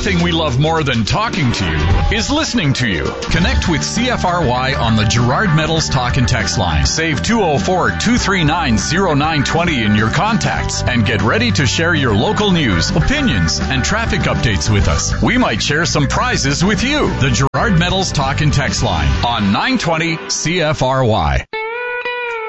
nothing we love more than talking to you is listening to you. Connect with CFRY on the Gerard Metals Talk and Text line. Save 204-239-0920 in your contacts and get ready to share your local news, opinions, and traffic updates with us. We might share some prizes with you. The Gerard Metals Talk and Text line on 920 CFRY.